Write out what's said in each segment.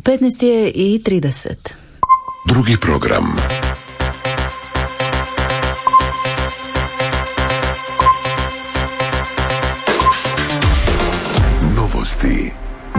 15:30. Drugi program. Novosti.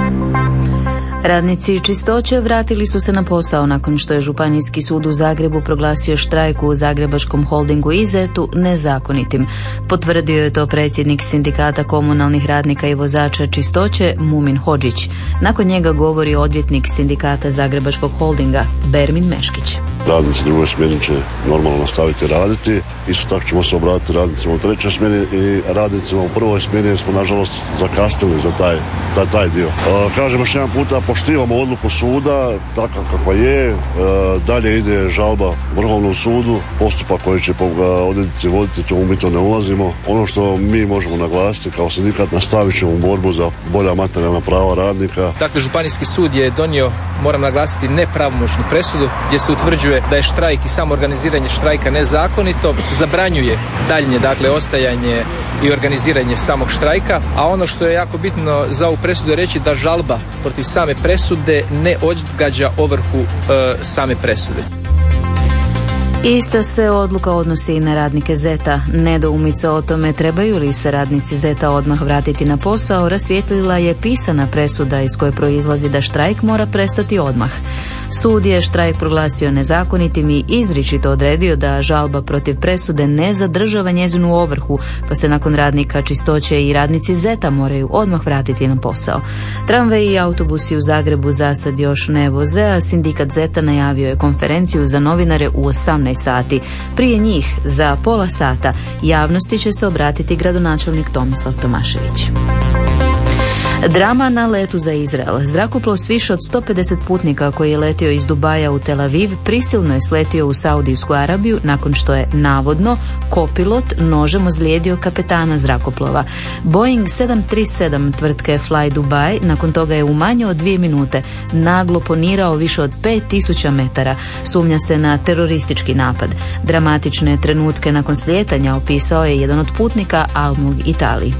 Radnici čistoće vratili su se na posao nakon što je Županijski sud u Zagrebu proglasio štrajk u zagrebačkom holdingu Izetu nezakonitim. Potvrdio je to predsjednik sindikata komunalnih radnika i vozača čistoće Mumin Hodžić. Nakon njega govori odvjetnik sindikata zagrebačkog holdinga Bermin Meškić. Radnici u drugoj smjeni će normalno nastaviti raditi. Isto tako ćemo se obratiti radnicima u trećoj smjeni i radnicima u prvoj smjeni jer smo nažalost zakasnili za taj dio. Kažem još jedan puta, poštivamo odluku suda tako kakva je. Dalje ide žalba Vrhovnom sudu, postupak koji će odvjetnici voditi, mi to ne ulazimo. Ono što mi možemo naglasiti kao sindikat, nastavit ćemo borbu za bolja materijalna prava radnika. Dakle, Županijski sud je donio, moram naglasiti, nepravomoćnu presudu gdje se utvrđuje da je štrajk i samo organiziranje štrajka nezakonito, zabranjuje daljnje, dakle, ostajanje i organiziranje samog štrajka, a ono što je jako bitno za ovu presudu je reći da žalba protiv same presude ne odgađa ovrhu same presude. Ista se odluka odnosi i na radnike Zeta. Nedoumica o tome trebaju li se radnici Zeta odmah vratiti na posao rasvijetlila je pisana presuda iz koje proizlazi da štrajk mora prestati odmah. Sud je štrajk proglasio nezakonitim i izričito odredio da žalba protiv presude ne zadržava njezinu ovrhu, pa se nakon radnika čistoće i radnici Zeta moraju odmah vratiti na posao. Tramvaji i autobusi u Zagrebu za sad još ne voze, a sindikat Zeta najavio je konferenciju za novinare u 18 sati. Prije njih, za pola sata, javnosti će se obratiti gradonačelnik Tomislav Tomašević. Drama na letu za Izrael. Zrakoplov s više od 150 putnika koji je letio iz Dubaja u Tel Aviv prisilno je sletio u Saudijsku Arabiju nakon što je navodno kopilot nožem ozlijedio kapetana zrakoplova. Boeing 737 tvrtke Fly Dubai nakon toga je u manje od 2 minute naglo ponirao više od 5000 metara. Sumnja se na teroristički napad. Dramatične trenutke nakon slijetanja opisao je jedan od putnika Almog Italiji.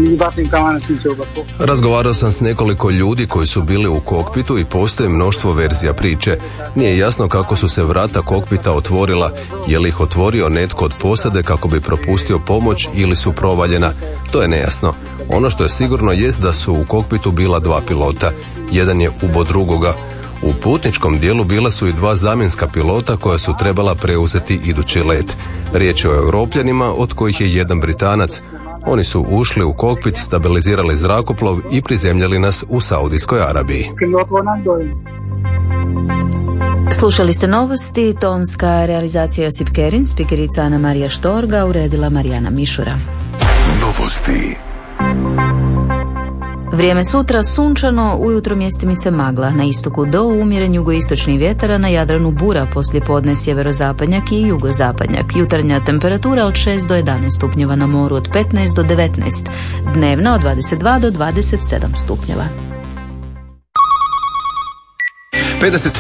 Razgovarao sam s nekoliko ljudi koji su bili u kokpitu i postoji mnoštvo verzija priče. Nije jasno kako su se vrata kokpita otvorila, je li ih otvorio netko od posade kako bi propustio pomoć ili su provaljena. To je nejasno. Ono što je sigurno jest da su u kokpitu bila 2 pilota. Jedan je ubo drugoga. U putničkom dijelu bila su i 2 zamjenska pilota koja su trebala preuzeti idući let. Riječ je o Europljanima, od kojih je jedan Britanac. Oni su ušli u kokpit, stabilizirali zrakoplov i prizemljali nas u Saudijskoj Arabiji. Slušali ste novosti, tonska realizacija Josip Kerin, spikerica Ana Marija Štorga, uredila Marijana Mišura. Novosti. Vrijeme sutra sunčano, ujutro mjestimice magla, na istoku do umjeren jugoistočni vjetar, na Jadranu bura, poslijepodne sjeverozapadnjak i jugozapadnjak. Jutarnja temperatura od 6 do 11 stupnjeva, na moru od 15 do 19, dnevna od 22 do 27 stupnjeva. 50.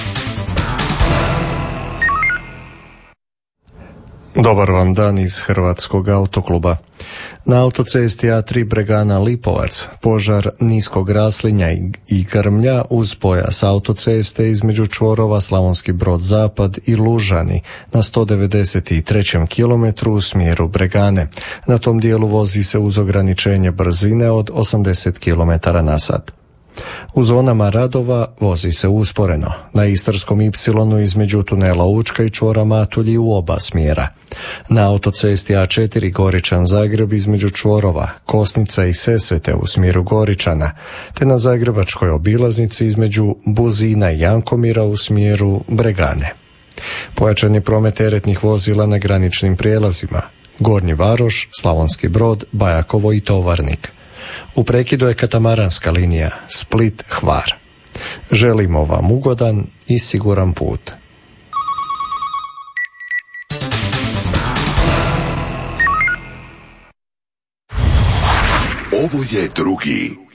Dobar vam dan iz Hrvatskog autokluba. Na autocesti A3 Bregana Lipovac požar niskog raslinja i grmlja uz pojas autoceste između čvorova Slavonski Brod Zapad i Lužani na 193. kilometru u smjeru Bregane. Na tom dijelu vozi se uz ograničenje brzine od 80 km na sat. U zonama radova vozi se usporeno. Na Istarskom Y između tunela Učka i čvora Matulji u oba smjera. Na autocesti A4 Goričan Zagreb između čvorova Kosnica i Sesvete u smjeru Goričana, te na zagrebačkoj obilaznici između Buzina i Jankomira u smjeru Bregane. Pojačan je promet teretnih vozila na graničnim prijelazima Gornji Varoš, Slavonski Brod, Bajakovo i Tovarnik. U prekidu je katamaranska linija Split-Hvar. Želimo vam ugodan i siguran put. Ovo je drugi